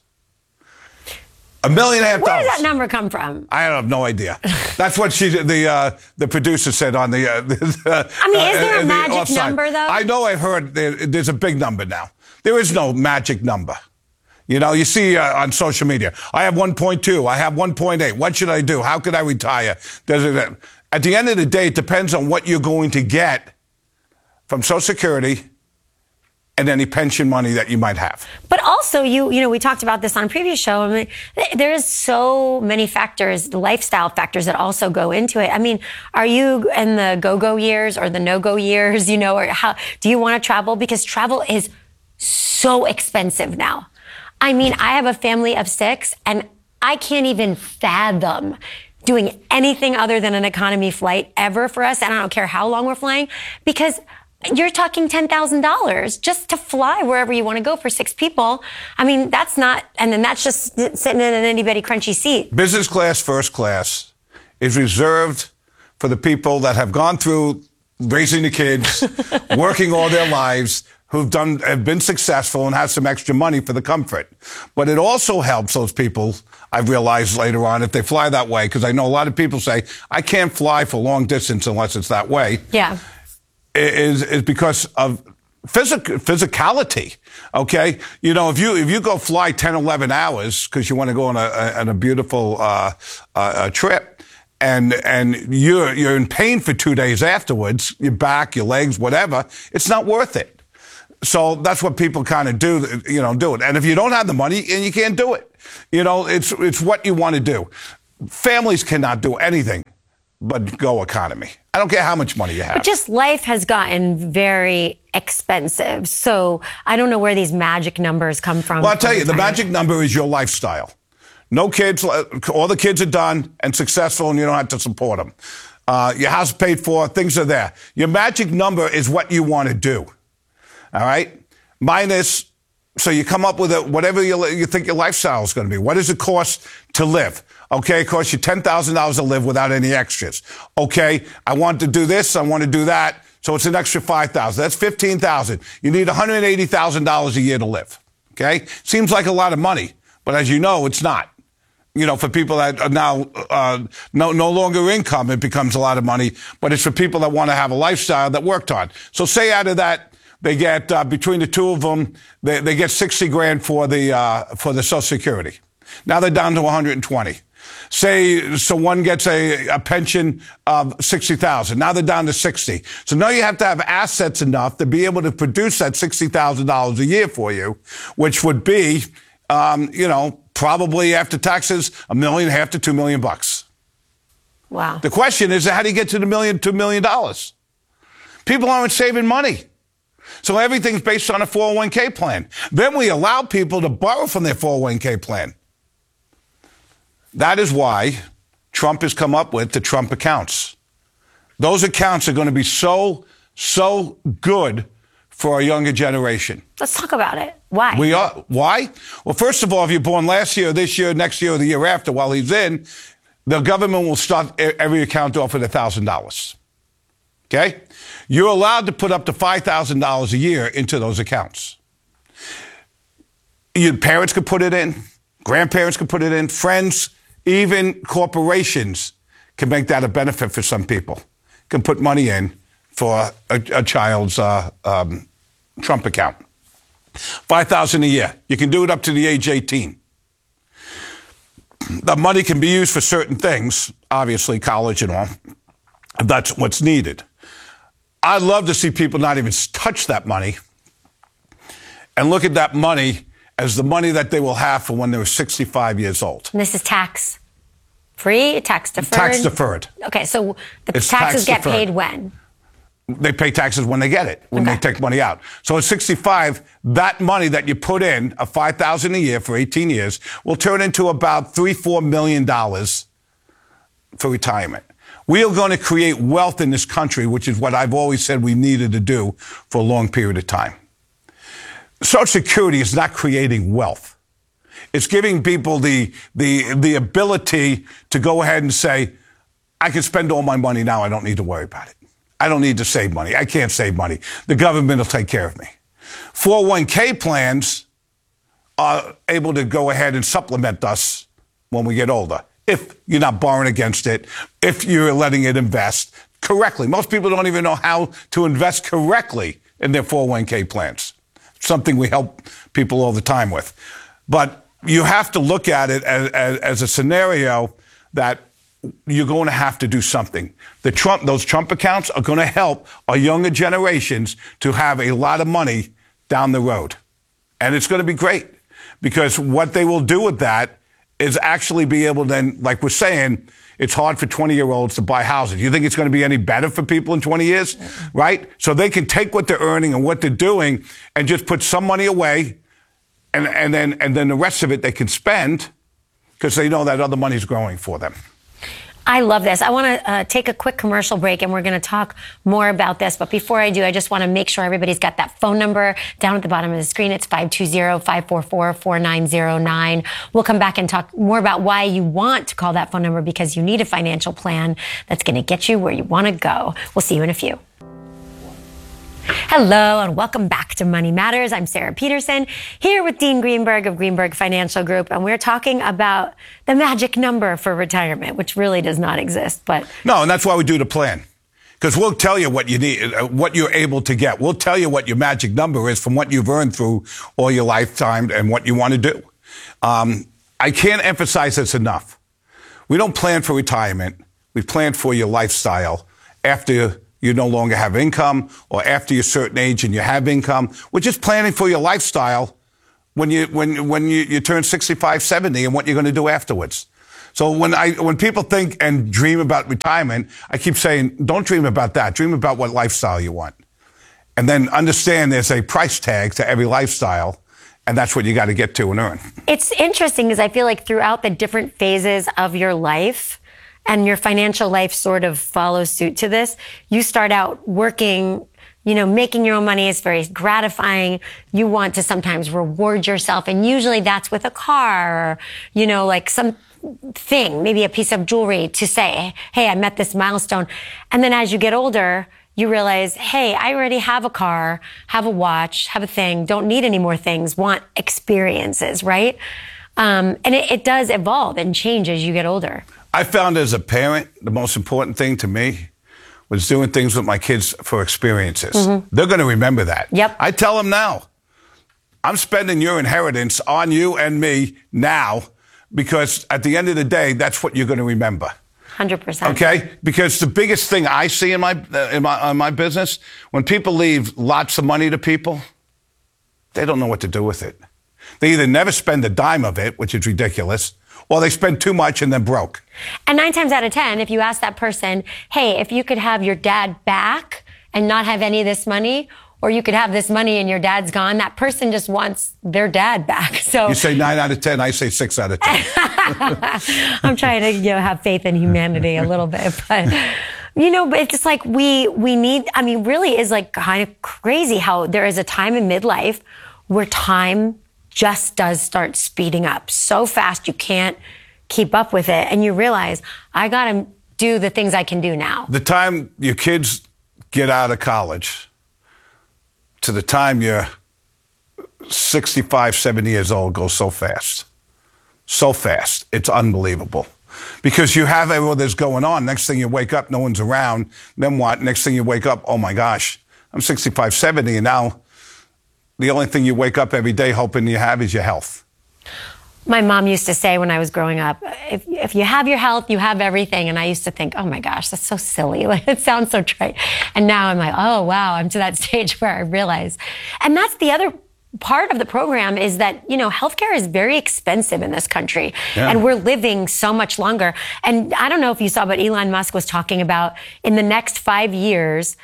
S1: million.
S2: Where did that number come from?
S1: I have no idea. That's what the producer said on the.
S2: I mean, is there a magic number though?
S1: I know I've heard there's a big number now. There is no magic number. You know, you see on social media, I have 1.2, I have 1.8. What should I do? How could I retire? At the end of the day, it depends on what you're going to get from Social Security and any pension money that you might have.
S2: But also, you know, we talked about this on a previous show. I mean, there's so many factors, lifestyle factors that also go into it. I mean, are you in the go-go years or the no-go years, you know, or how do you want to travel? Because travel is so expensive now. I mean, I have a family of 6 and I can't even fathom doing anything other than an economy flight ever for us. And I don't care how long we're flying because you're talking $10,000 just to fly wherever you want to go for 6 people. I mean, that's not, and then that's just sitting in an itty-bitty crunchy seat.
S1: Business class, first class is reserved for the people that have gone through raising the kids, working all their lives, have been successful and have some extra money for the comfort. But it also helps those people, I've realized later on, if they fly that way, because I know a lot of people say, I can't fly for long distance unless it's that way.
S2: Yeah.
S1: is because of physicality. Okay, if you go fly 10, 11 hours because you want to go on a beautiful trip, and you're in pain for 2 days afterwards, your back, your legs, whatever, it's not worth it. So that's what people kind of do it. And if you don't have the money, and you can't do it, it's what you want to do. Families cannot do anything but go economy. I don't care how much money you have.
S2: But just life has gotten very expensive. So I don't know where these magic numbers come from.
S1: Well, I'll tell you, the magic number is your lifestyle. No kids, all the kids are done and successful, and you don't have to support them. Your house paid for, things are there. Your magic number is what you want to do. All right? Minus, so you come up with whatever you think your lifestyle is going to be. What does it cost to live? Okay, it costs you $10,000 to live without any extras. Okay, I want to do this, I want to do that, so it's an extra $5,000. That's $15,000. You need $180,000 a year to live. Okay? Seems like a lot of money, but as you know, it's not. For people that are now no longer income, it becomes a lot of money, but it's for people that want to have a lifestyle that worked on. So say out of that, they get, between the two of them, they get $60,000 for the Social Security. Now they're down to $120,000. So one gets a pension of $60,000. Now they're down to $60,000. So now you have to have assets enough to be able to produce that $60,000 a year for you, which would be, probably after taxes, $1.5 million to $2 million.
S2: Wow.
S1: The question is, how do you get to $2 million? People aren't saving money. So everything's based on a 401k plan. Then we allow people to borrow from their 401k plan. That is why Trump has come up with the Trump accounts. Those accounts are going to be so good for our younger generation.
S2: Let's talk about it. Why?
S1: Why? Well, first of all, if you're born last year, this year, next year, or the year after while he's in, the government will start every account off with $1,000. Okay? You're allowed to put up to $5,000 a year into those accounts. Your parents could put it in. Grandparents could put it in. Friends, even corporations can make that a benefit for some people. Can put money in for a child's Trump account. $5,000 a year. You can do it up to the age 18. The money can be used for certain things, obviously college and all. That's what's needed. I'd love to see people not even touch that money and look at that money as the money that they will have for when they're 65 years old.
S2: And this is tax-free, tax-deferred?
S1: Tax-deferred.
S2: Okay, so the taxes get paid when?
S1: They pay taxes when they get it, when they take money out. So at 65, that money that you put in, of $5,000 a year for 18 years, will turn into about $3-4 million for retirement. We are going to create wealth in this country, which is what I've always said we needed to do for a long period of time. Social Security is not creating wealth. It's giving people the ability to go ahead and say, I can spend all my money now. I don't need to worry about it. I don't need to save money. I can't save money. The government will take care of me. 401k plans are able to go ahead and supplement us when we get older. If you're not borrowing against it, if you're letting it invest correctly. Most people don't even know how to invest correctly in their 401k plans. Something we help people all the time with. But you have to look at it as a scenario that you're going to have to do something. Those Trump accounts are going to help our younger generations to have a lot of money down the road. And it's going to be great because what they will do with that is actually be able to then, like we're saying, it's hard for 20-year-olds to buy houses. You think it's going to be any better for people in 20 years? Right? So they can take what they're earning and what they're doing and just put some money away and then the rest of it they can spend because they know that other money's growing for them.
S2: I love this. I want to take a quick commercial break and we're going to talk more about this. But before I do, I just want to make sure everybody's got that phone number down at the bottom of the screen. It's 520-544-4909. We'll come back and talk more about why you want to call that phone number because you need a financial plan that's going to get you where you want to go. We'll see you in a few. Hello and welcome back to Money Matters. I'm Sarah Peterson here with Dean Greenberg of Greenberg Financial Group, and we're talking about the magic number for retirement, which really does not exist. But
S1: no, and that's why we do the plan. Because we'll tell you what you need, what you're able to get. We'll tell you what your magic number is from what you've earned through all your lifetime and what you want to do. I can't emphasize this enough. We don't plan for retirement. We plan for your lifestyle after you no longer have income or after you're a certain age and you have income. We're just planning for your lifestyle when you turn 65, 70 and what you're going to do afterwards. So when people think and dream about retirement, I keep saying, don't dream about that. Dream about what lifestyle you want. And then understand there's a price tag to every lifestyle, and that's what you got to get to and earn.
S2: It's interesting because I feel like throughout the different phases of your life, and your financial life sort of follows suit to this, you start out working, making your own money is very gratifying. You want to sometimes reward yourself, and usually that's with a car or, like some thing, maybe a piece of jewelry to say, hey, I met this milestone. And then as you get older, you realize, hey, I already have a car, have a watch, have a thing, don't need any more things, want experiences, right? And it does evolve and change as you get older.
S1: I found as a parent, the most important thing to me was doing things with my kids for experiences. Mm-hmm. They're going to remember that.
S2: Yep.
S1: I tell them now, I'm spending your inheritance on you and me now, because at the end of the day, that's what you're going to remember.
S2: 100%.
S1: Okay? Because the biggest thing I see in my business, when people leave lots of money to people, they don't know what to do with it. They either never spend a dime of it, which is ridiculous, or they spend too much and then broke.
S2: And 9 times out of 10, if you ask that person, hey, if you could have your dad back and not have any of this money, or you could have this money and your dad's gone, that person just wants their dad back. So
S1: you say 9 out of 10, I say 6 out of 10.
S2: I'm trying to have faith in humanity a little bit, but but it's just like we need, really is like kind of crazy how there is a time in midlife where time just does start speeding up so fast you can't keep up with it, and you realize I got to do the things I can do now.
S1: The time your kids get out of college to the time you're 65, 70 years old goes so fast. So fast. It's unbelievable. Because you have everything that's going on. Next thing you wake up, no one's around. Then what? Next thing you wake up, oh my gosh, I'm 65, 70, and now the only thing you wake up every day hoping you have is your health.
S2: My mom used to say when I was growing up, if you have your health, you have everything. And I used to think, oh my gosh, that's so silly. Like, it sounds so trite. And now I'm like, oh wow, I'm to that stage where I realize. And that's the other part of the program is that, healthcare is very expensive in this country. Yeah. And we're living so much longer. And I don't know if you saw, but Elon Musk was talking about in the next 5 years,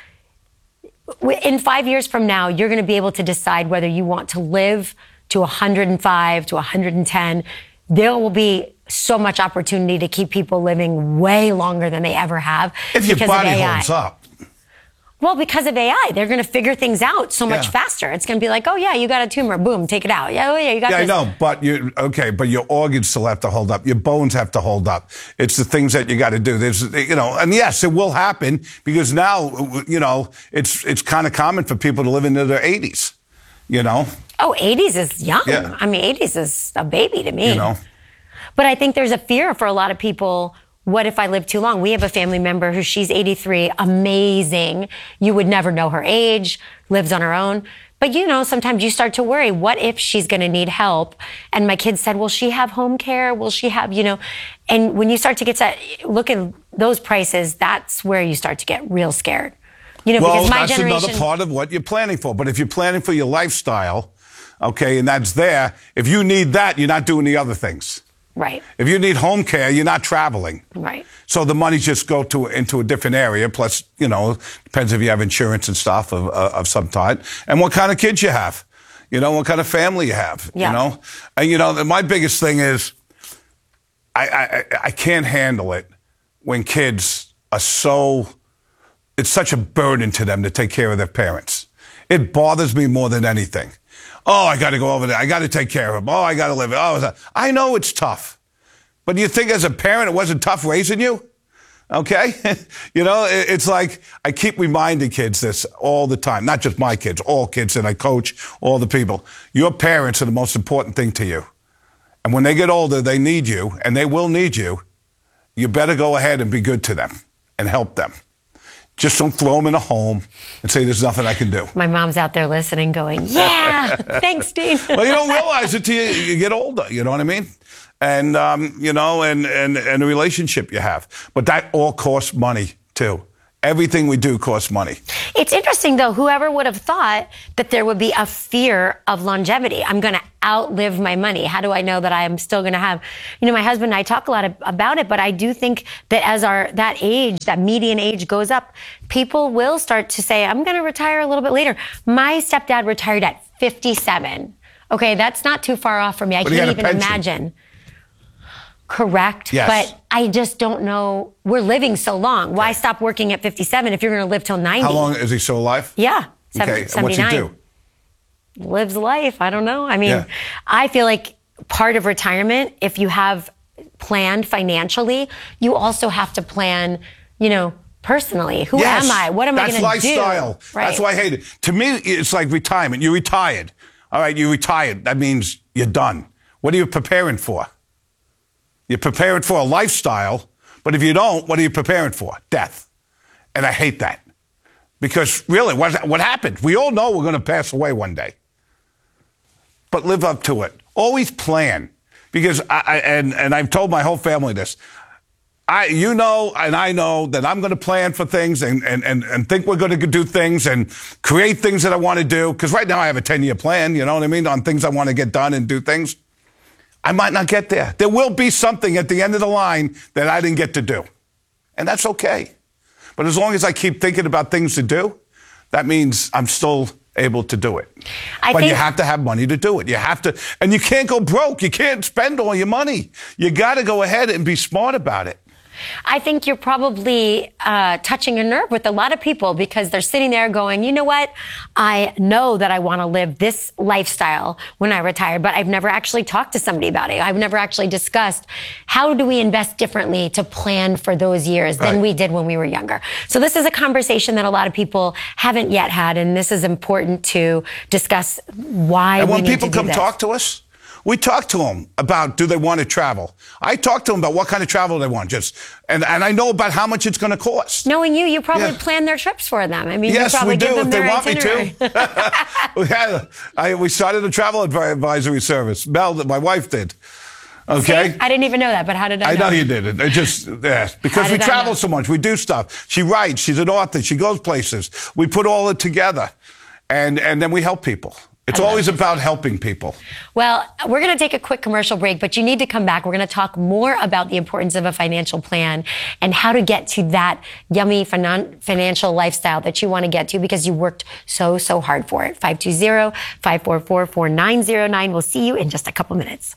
S2: in 5 years from now, you're going to be able to decide whether you want to live to 105, to 110. There will be so much opportunity to keep people living way longer than they ever have.
S1: If your body holds up.
S2: Well, because of AI, they're going to figure things out so much faster. It's going to be like, oh yeah, you got a tumor, boom, take it out. Yeah, oh yeah, you got this.
S1: I know, but but your organs still have to hold up. Your bones have to hold up. It's the things that you got to do. There's, and yes, it will happen because now, it's kind of common for people to live into their 80s.
S2: Oh, 80s is young.
S1: Yeah.
S2: 80s is a baby to me. But I think there's a fear for a lot of people. What if I live too long? We have a family member who she's 83, amazing. You would never know her age, lives on her own. But sometimes you start to worry, what if she's going to need help? And my kids said, will she have home care? Will she have, and when you start to get to look at those prices, that's where you start to get real scared. Because my
S1: that's
S2: generation,
S1: another part of what you're planning for. But if you're planning for your lifestyle, okay, and that's there, if you need that, you're not doing the other things.
S2: Right.
S1: If you need home care, you're not traveling.
S2: Right.
S1: So the money just go into a different area. Plus, depends if you have insurance and stuff of some type, and what kind of kids you have. What kind of family you have.
S2: Yeah.
S1: And my biggest thing is, I can't handle it when kids are it's such a burden to them to take care of their parents. It bothers me more than anything. Oh, I got to go over there. I got to take care of him. Oh, I got to live it. Oh, I know it's tough. But do you think as a parent it wasn't tough raising you? Okay? It's like I keep reminding kids this all the time. Not just my kids, all kids that I coach, all the people. Your parents are the most important thing to you. And when they get older, they need you, and they will need you. You better go ahead and be good to them and help them. Just don't throw them in a home and say there's nothing I can do.
S2: My mom's out there listening going, yeah, thanks, Dean.
S1: Well, you don't realize it till you get older. You know what I mean? And, you know, and the relationship you have. But that all costs money, too. Everything we do costs money.
S2: It's interesting, though. Whoever would have thought that there would be a fear of longevity? I'm going to outlive my money. How do I know that I am still going to have, you know, my husband and I talk a lot about it, but I do think that as that median age goes up, people will start to say, I'm going to retire a little bit later. My stepdad retired at 57. Okay, that's not too far off from me. I can't even imagine. Correct.
S1: Yes.
S2: But I just don't know. We're living so long. Why stop working at 57 if you're going to live till 90?
S1: How long is he still alive?
S2: Yeah.
S1: Okay.
S2: 79.
S1: What's he do?
S2: Lives life. I don't know. I mean, I feel like part of retirement, if you have planned financially, you also have to plan, you know, personally. Who am I? What am I going to do?
S1: That's lifestyle.
S2: Right.
S1: That's why I hate it. To me, it's like retirement. You're retired. All right, you're retired. That means you're done. What are you preparing for? You're preparing for a lifestyle, but if you don't, what are you preparing for? Death. And I hate that. Because really, what happened? We all know we're going to pass away one day. But live up to it. Always plan. Because I've told my whole family this. You know, and I know that I'm going to plan for things and think we're going to do things and create things that I want to do. Because right now I have a 10-year plan, you know what I mean, on things I want to get done and do things. I might not get there. There will be something at the end of the line that I didn't get to do. And that's okay. But as long as I keep thinking about things to do, that means I'm still able to do it. But you have to have money to do it. You have to, and you can't go broke. You can't spend all your money. You got to go ahead and be smart about it.
S2: I think you're probably touching a nerve with a lot of people because they're sitting there going, you know what? I know that I want to live this lifestyle when I retire, but I've never actually talked to somebody about it. I've never actually discussed how do we invest differently to plan for those years than we did when we were younger. So this is a conversation that a lot of people haven't yet had, and this is important to discuss why
S1: and
S2: we
S1: when
S2: need
S1: people
S2: to do
S1: come
S2: this.
S1: talk to us, we talk to them about do they want to travel. I talk to them about what kind of travel they want, and I know about how much it's going to cost.
S2: Knowing you probably plan their trips for them. I mean,
S1: yes,
S2: you probably
S1: we do
S2: give them
S1: if they
S2: their
S1: want
S2: itinerary.
S1: me to. We started a travel advisory service. Mel, my wife did. Okay.
S2: See? I didn't even know that, but how did I know?
S1: I know you did it. It just, because we travel so much. We do stuff. She writes. She's an author. She goes places. We put all it together, and then we help people. It's always about helping people.
S2: Well, we're going to take a quick commercial break, but you need to come back. We're going to talk more about the importance of a financial plan and how to get to that yummy financial lifestyle that you want to get to because you worked so hard for it. 520-544-4909. We'll see you in just a couple minutes.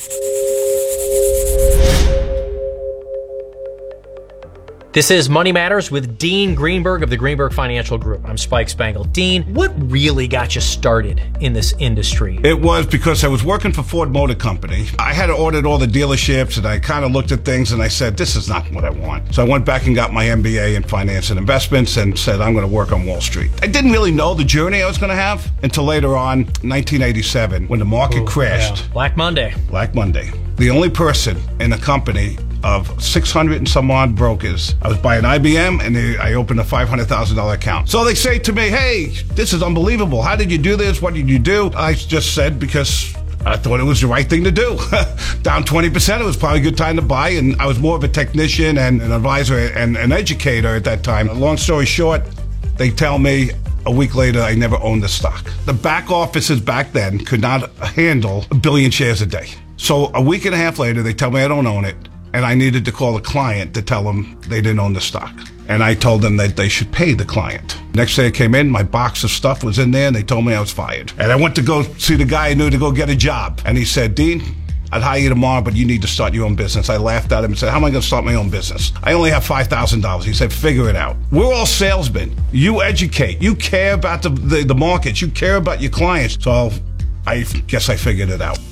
S4: This is Money Matters with Dean Greenberg of the Greenberg Financial Group. I'm Spike Spangle. Dean, what really got you started in this industry?
S1: It was because I was working for Ford Motor Company. I had ordered all the dealerships, and I kind of looked at things, and I said, this is not what I want. So I went back and got my MBA in finance and investments and said, I'm going to work on Wall Street. I didn't really know the journey I was going to have until later on, 1987, when the market crashed.
S4: Yeah. Black Monday.
S1: Black Monday. The only person in the company of 600 and some odd brokers. I was buying IBM, and I opened a $500,000 account. So they say to me, hey, this is unbelievable. How did you do this? What did you do? I just said, because I thought it was the right thing to do. Down 20%, it was probably a good time to buy, and I was more of a technician and an advisor and an educator at that time. Long story short, they tell me a week later I never owned the stock. The back offices back then could not handle 1 billion shares a day. So a week and a half later, they tell me I don't own it. And I needed to call the client to tell them they didn't own the stock. And I told them that they should pay the client. Next day I came in, my box of stuff was in there, and they told me I was fired. And I went to go see the guy I knew to go get a job. And he said, Dean, I'd hire you tomorrow, but you need to start your own business. I laughed at him and said, how am I going to start my own business? I only have $5,000. He said, figure it out. We're all salesmen. You educate. You care about the markets. You care about your clients. So I guess I figured it out.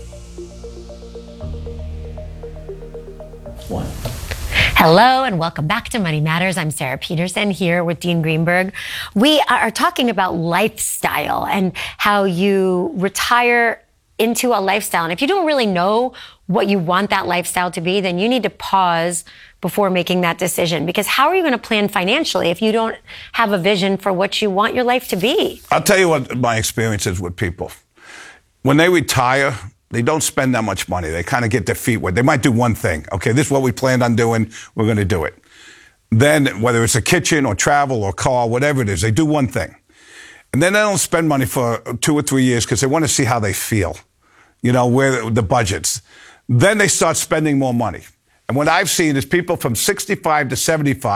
S2: Hello and welcome back to Money Matters. I'm Sarah Peterson here with Dean Greenberg. We are talking about lifestyle and how you retire into a lifestyle. And if you don't really know what you want that lifestyle to be, then you need to pause before making that decision. Because how are you going to plan financially if you don't have a vision for what you want your life to be?
S1: I'll tell you what my experience is with people. When they retire, they don't spend that much money. They kind of get their feet wet. They might do one thing. Okay, this is what we planned on doing. We're going to do it. Then, whether it's a kitchen or travel or car, whatever it is, they do one thing. And then they don't spend money for 2 or 3 years because they want to see how they feel, you know, where the budgets. Then they start spending more money. And what I've seen is people from 65 to 75